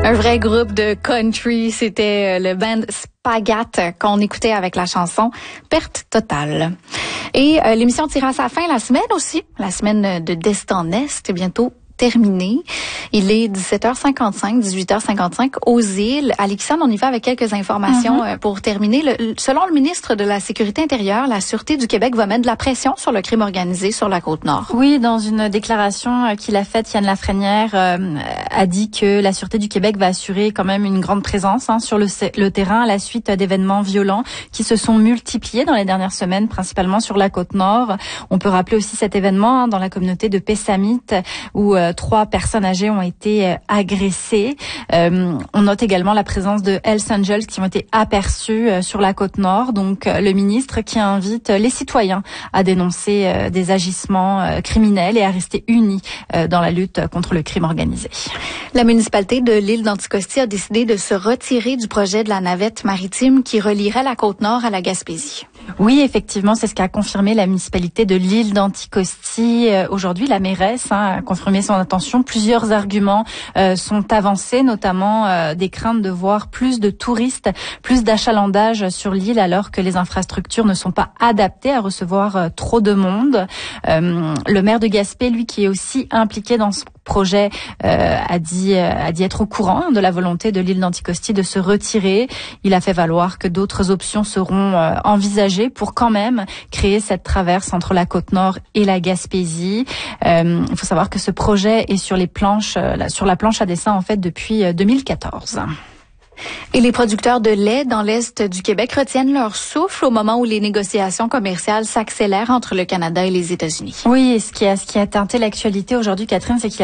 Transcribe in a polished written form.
Un vrai groupe de country, c'était le band Spagat qu'on écoutait avec la chanson Perte totale. Et l'émission tire à sa fin la semaine aussi. La semaine de Destin Est est bientôt terminée. Il est 17h55, 18h55 aux îles. Alexandre, on y va avec quelques informations pour terminer. Selon le ministre de la Sécurité intérieure, la Sûreté du Québec va mettre de la pression sur le crime organisé sur la Côte-Nord. Oui, dans une déclaration qu'il a faite, Yann Lafrenière a dit que la Sûreté du Québec va assurer quand même une grande présence sur le terrain à la suite d'événements violents qui se sont multipliés dans les dernières semaines, principalement sur la Côte-Nord. On peut rappeler aussi cet événement dans la communauté de Pessamit où 3 personnes âgées ont été agressées. On note également la présence de Hells Angels qui ont été aperçus sur la Côte-Nord. Donc le ministre qui invite les citoyens à dénoncer des agissements criminels et à rester unis dans la lutte contre le crime organisé. La municipalité de l'île d'Anticosti a décidé de se retirer du projet de la navette maritime qui relierait la Côte-Nord à la Gaspésie. Oui, effectivement, c'est ce qu'a confirmé la municipalité de l'île d'Anticosti. Aujourd'hui, la mairesse a confirmé son intention. Plusieurs arguments sont avancés, notamment des craintes de voir plus de touristes, plus d'achalandage sur l'île alors que les infrastructures ne sont pas adaptées à recevoir trop de monde. Le maire de Gaspé, lui, qui est aussi impliqué dans ce projet, a dit être au courant de la volonté de l'île d'Anticosti de se retirer. Il a fait valoir que d'autres options seront envisagées pour quand même créer cette traverse entre la Côte-Nord et la Gaspésie. Il faut savoir que ce projet est sur la planche à dessin en fait depuis 2014. Et les producteurs de lait dans l'Est du Québec retiennent leur souffle au moment où les négociations commerciales s'accélèrent entre le Canada et les États-Unis. Oui, et ce qui a teinté l'actualité aujourd'hui, Catherine, c'est qu'il y a